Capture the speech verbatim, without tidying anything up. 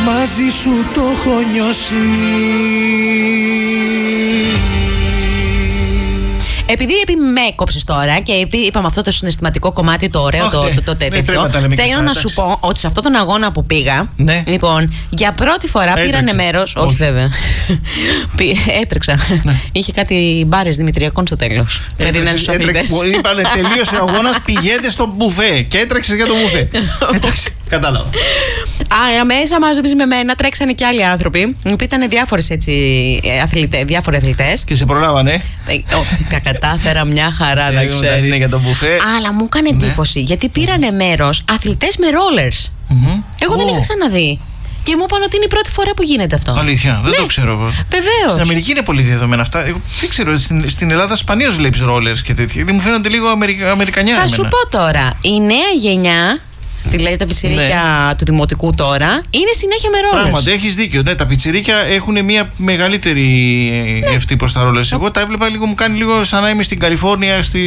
μαζί σου το έχω νιώσει. Επειδή με έκοψες τώρα και επειδή είπαμε αυτό το συναισθηματικό κομμάτι, το ωραίο, oh, το, ναι. το, το τέτοιο, ναι, θέλω να σου πω ότι σε αυτόν τον αγώνα που πήγα, ναι. λοιπόν, για πρώτη φορά Έτρεξε. πήρανε μέρος. Όχι, όχι βέβαια. Έτρεξα. Ναι. Είχε κάτι μπάρες δημητριακών στο τέλος. Είπανε τελείωσε ο αγώνας, πηγαίνετε στο μπουφέ. Και έτρεξε για το μπουφέ. Εντάξει, κατάλαβα. Α, μέσα μαζί με μένα τρέξανε και άλλοι άνθρωποι που ήταν διάφορες έτσι αθλητές, διάφοροι αθλητές. Και σε προλάβανε. Τα κατάφερα μια χαρά, να ξέρεις. Είναι για το μπουφέ. Αλλά μου έκανε εντύπωση, γιατί πήρανε μέρος αθλητές με rollers. Εγώ δεν είχα ξαναδεί. Και μου είπαν ότι είναι η πρώτη φορά που γίνεται αυτό. Αλήθεια, δεν ναι, το ξέρω. Βεβαίως. Στην Αμερική είναι πολύ δεδομένα αυτά. Εγώ δεν ξέρω, στην, στην Ελλάδα σπανίως βλέπεις rollers και τέτοια. Δεν μου φαίνονται λίγο Αμερικα, αμερικανιά. Θα εμένα. σου πω τώρα, η νέα γενιά, τη λέει τα πιτσιρίκια ναι. του δημοτικού τώρα, είναι συνέχεια με rollers. Πράγματι, έχεις δίκιο. Ναι, τα πιτσιρίκια έχουν μια μεγαλύτερη ναι. ευθύ προς τα rollers. Εγώ τα έβλεπα λίγο, μου κάνει λίγο σαν να είμαι στην Καλιφόρνια, στη